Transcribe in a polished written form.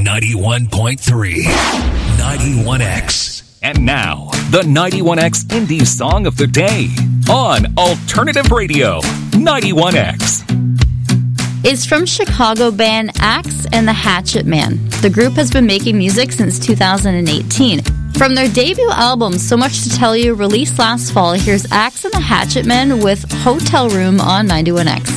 91.3 91X. And now, the 91X Indie Song of the Day on Alternative Radio 91X. Is from Chicago band Axe and the Hatchet Man. The group has been making music since 2018. From their debut album, So Much to Tell You, released last fall, here's Axe and the Hatchet Man with Hotel Room on 91X.